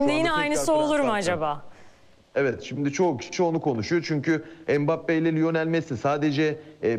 Şu Yine anda aynısı tekrar olur mu transfer. acaba? Evet, şimdi çoğu kişi onu konuşuyor. Çünkü Mbappe ile Lionel Messi sadece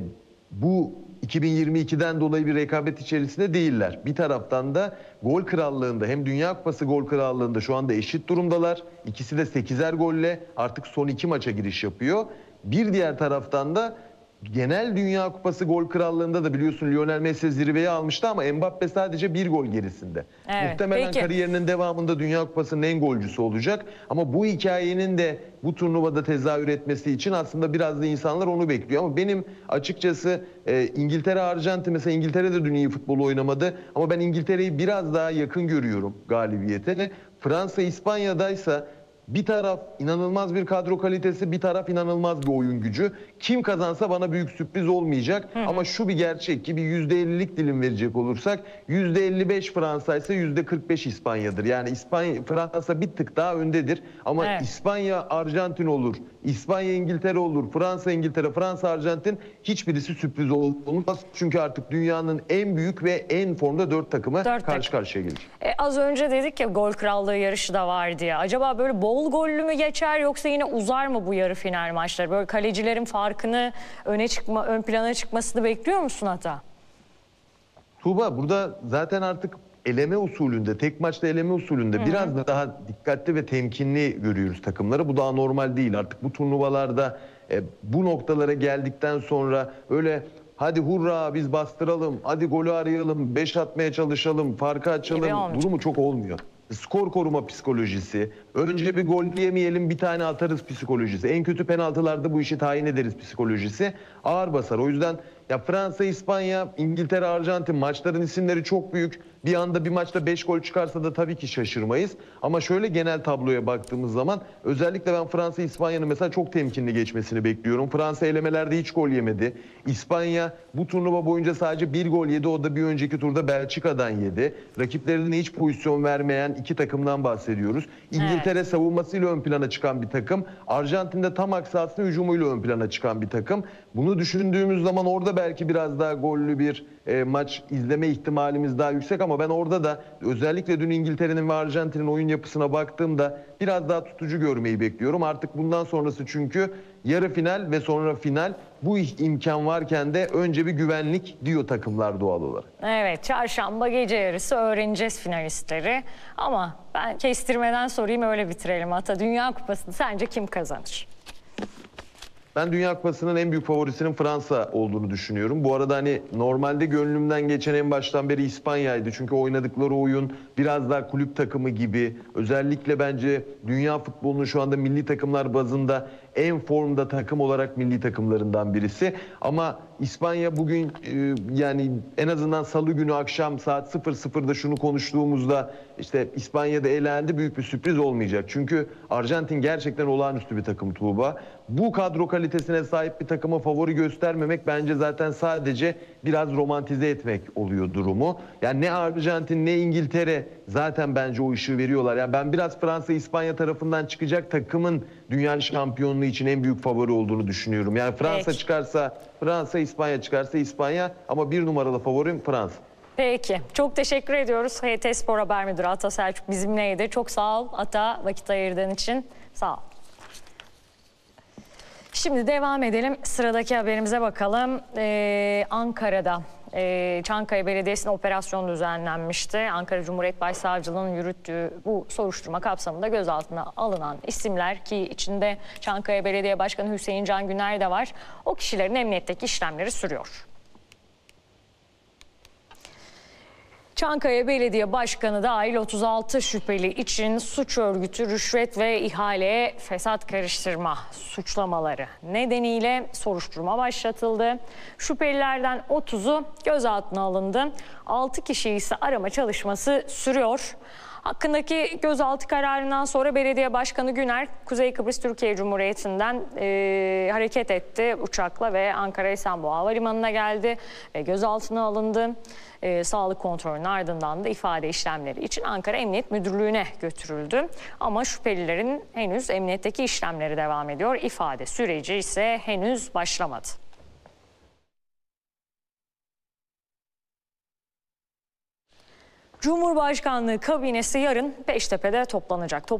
bu 2022'den dolayı bir rekabet içerisinde değiller. Bir taraftan da gol krallığında hem Dünya Kupası gol krallığında şu anda eşit durumdalar. İkisi de 8'er golle artık son 2 maça giriş yapıyor. Bir diğer taraftan da genel Dünya Kupası gol krallığında da biliyorsun Lionel Messi zirveyi almıştı ama Mbappe sadece bir gol gerisinde. Evet, Muhtemelen peki. kariyerinin devamında Dünya Kupası'nın en golcüsü olacak. Ama bu hikayenin de bu turnuvada tezahür etmesi için aslında biraz da insanlar onu bekliyor. Ama benim açıkçası İngiltere-Arjantin, mesela İngiltere de dün iyi futbol oynamadı. Ama ben İngiltere'yi biraz daha yakın görüyorum galibiyete. Fransa-İspanya'daysa bir taraf inanılmaz bir kadro kalitesi, bir taraf inanılmaz bir oyun gücü. Kim kazansa bana büyük sürpriz olmayacak. Ama şu bir gerçek ki bir %50'lik dilim verecek olursak %55 Fransa ise %45 İspanya'dır. Yani Fransa bir tık daha öndedir. Ama Evet. İspanya Arjantin olur, İspanya İngiltere olur, Fransa İngiltere, Fransa Arjantin hiçbirisi sürpriz olmaz. Çünkü artık dünyanın en büyük ve en formda 4 takımı karşı karşıya gelir. Az önce dedik ya gol krallığı yarışı da var diye. Acaba böyle bol gollü mü geçer yoksa yine uzar mı bu yarı final maçları? Böyle kalecilerin farkını ön plana çıkmasını bekliyor musun Ata? Tuğba, burada zaten artık eleme usulünde, tek maçta eleme usulünde biraz daha dikkatli ve temkinli görüyoruz takımları. Bu daha normal değil. Artık bu turnuvalarda bu noktalara geldikten sonra öyle hadi hurra biz bastıralım, hadi golü arayalım, 5 atmaya çalışalım, farkı açalım durumu çok olmuyor. Skor koruma psikolojisi, önce bir gol yemeyelim bir tane atarız psikolojisi, en kötü penaltılarda bu işi tayin ederiz psikolojisi ağır basar. O yüzden ya Fransa, İspanya, İngiltere, Arjantin maçların isimleri çok büyük. Bir anda bir maçta 5 gol çıkarsa da tabii ki şaşırmayız. Ama şöyle genel tabloya baktığımız zaman özellikle ben Fransa, İspanya'nın mesela çok temkinli geçmesini bekliyorum. Fransa elemelerde hiç gol yemedi. İspanya bu turnuva boyunca sadece bir gol yedi. O da bir önceki turda Belçika'dan yedi. Rakiplerine hiç pozisyon vermeyen iki takımdan bahsediyoruz. İngiltere savunmasıyla ön plana çıkan bir takım. Arjantin'de tam aksi aslında hücumuyla ön plana çıkan bir takım. Bunu düşündüğümüz zaman orada belki biraz daha gollü bir maç izleme ihtimalimiz daha yüksek ama ben orada da özellikle dün İngiltere'nin ve Arjantin'in oyun yapısına baktığımda biraz daha tutucu görmeyi bekliyorum. Artık bundan sonrası çünkü yarı final ve sonra final, bu imkan varken de önce bir güvenlik diyor takımlar doğal olarak. Evet, çarşamba gece yarısı öğreneceğiz finalistleri. Ama ben kestirmeden sorayım, öyle bitirelim Ata. Dünya Kupası'nı sence kim kazanır? Ben Dünya Kupası'nın en büyük favorisinin Fransa olduğunu düşünüyorum. Bu arada hani normalde gönlümden geçen en baştan beri İspanya'ydı. Çünkü oynadıkları oyun biraz daha kulüp takımı gibi. Özellikle bence dünya futbolunun şu anda milli takımlar bazında en formda takım olarak milli takımlarından birisi. Ama İspanya bugün yani en azından salı günü akşam saat 00'da şunu konuştuğumuzda işte İspanya'da elendi, büyük bir sürpriz olmayacak. Çünkü Arjantin gerçekten olağanüstü bir takım Tuğba. Bu kadro kalitesine sahip bir takıma favori göstermemek bence zaten sadece biraz romantize etmek oluyor durumu. Yani ne Arjantin ne İngiltere zaten bence o ışığı veriyorlar. Yani ben biraz Fransa, İspanya tarafından çıkacak takımın dünya şampiyonluğu için en büyük favori olduğunu düşünüyorum. Yani Fransa çıkarsa Fransa, İspanya çıkarsa İspanya ama bir numaralı favorim Fransa. Peki. Çok teşekkür ediyoruz. HT Spor Haber Müdürü Ata Selçuk bizimleydi. Çok sağ ol Ata, vakit ayırdığın için. Sağ ol. Şimdi devam edelim. Sıradaki haberimize bakalım. Ankara'da Çankaya Belediyesi'nin operasyonu düzenlenmişti. Ankara Cumhuriyet Başsavcılığı'nın yürüttüğü bu soruşturma kapsamında gözaltına alınan isimler, ki içinde Çankaya Belediye Başkanı Hüseyin Can Güner de var. O kişilerin emniyetteki işlemleri sürüyor. Çankaya Belediye Başkanı dahil 36 şüpheli için suç örgütü, rüşvet ve ihaleye fesat karıştırma suçlamaları nedeniyle soruşturma başlatıldı. Şüphelilerden 30'u gözaltına alındı. 6 kişi ise arama çalışması sürüyor. Hakkındaki gözaltı kararından sonra Belediye Başkanı Güner, Kuzey Kıbrıs Türkiye Cumhuriyeti'nden hareket etti uçakla ve Ankara Esenboğa Havalimanı'na geldi ve gözaltına alındı. Sağlık kontrolünün ardından da ifade işlemleri için Ankara Emniyet Müdürlüğü'ne götürüldü. Ama şüphelilerin henüz emniyetteki işlemleri devam ediyor. İfade süreci ise henüz başlamadı. Cumhurbaşkanlığı kabinesi yarın Beştepe'de toplanacak.